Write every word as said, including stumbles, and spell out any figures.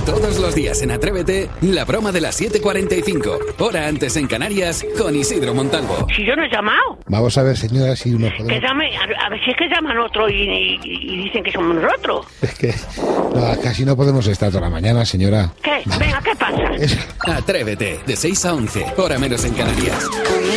Todos los días en Atrévete, la broma de las siete cuarenta y cinco, hora antes en Canarias, con Isidro Montalvo. Si yo no he llamado. Vamos a ver, señora, si nos podemos... Que llame, a, a ver si es que llaman otro y, y, y dicen que somos nosotros. Es que no, casi no podemos estar toda la mañana, señora. ¿Qué? Venga, ¿qué pasa? Es... Atrévete, de seis a once, hora menos en Canarias.